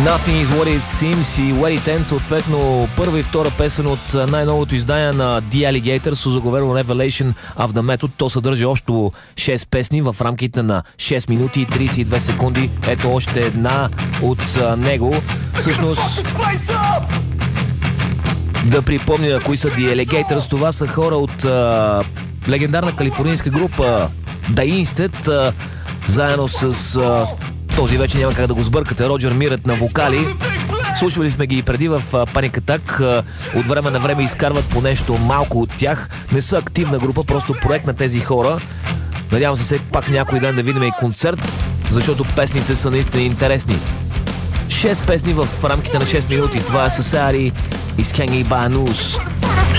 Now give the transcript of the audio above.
Nothing is what it seems и What It Ends, съответно първа и втора песен от най-новото издание на The Alligator с заговарено Revelation of the Method. То съдържа общо 6 песни в рамките на 6 минути и 32 секунди. Ето още една от него. Всъщност, да припомня кои са The Alligators. Това са хора от легендарна калифорнийска група The Insted, заедно с този вече няма как да го сбъркате, Роджер Мирът на вокали. Слушали сме ги и преди в Panic Attack. От време на време изкарват по нещо малко от тях. Не са активна група, просто проект на тези хора. Надявам се все пак някой ден да видим и концерт, защото песните са наистина интересни. 6 песни в рамките на 6 минути. Това е Society is Hanging by a Noose.